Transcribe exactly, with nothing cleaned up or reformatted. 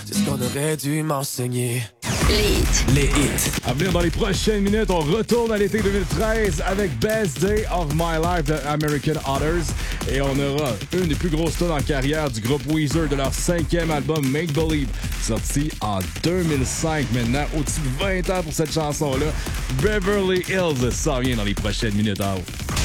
c'est ce qu'on aurait dû m'enseigner. Les hits. Les hits. À venir dans les prochaines minutes, on retourne à l'été deux mille treize avec Best Day of My Life de American Others. Et on aura une des plus grosses tunes en carrière du groupe Weezer de leur cinquième album Make Believe, sorti en deux mille cinq maintenant. Au-dessus de vingt ans pour cette chanson-là. Beverly Hills, ça vient dans les prochaines minutes. Out.